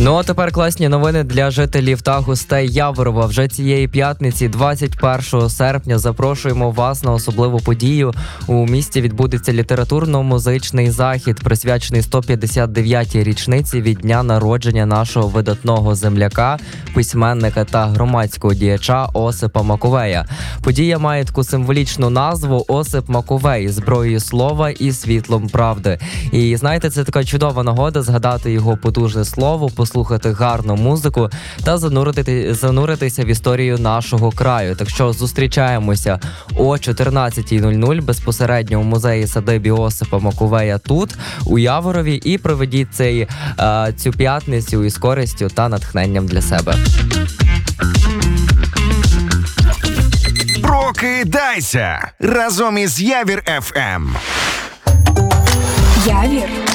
Ну а тепер класні новини для жителів та гостей Яворова. Вже цієї п'ятниці, 21 серпня, запрошуємо вас на особливу подію. У місті відбудеться літературно-музичний захід, присвячений 159-й річниці від дня народження нашого видатного земляка, письменника та громадського діяча Осипа Маковея. Подія має таку символічну назву «Осип Маковей. Зброєю слова і світлом правди». І знаєте, це така чудова нагода згадати його потужне слово, послухати гарну музику та зануритися в історію нашого краю. Так що зустрічаємося о 14:00 безпосередньо у музеї-садибі Осипа Маковея тут, у Яворові, і проведіть цю п'ятницю із користю та натхненням для себе. Прокидайся разом із Явір ФМ. Явір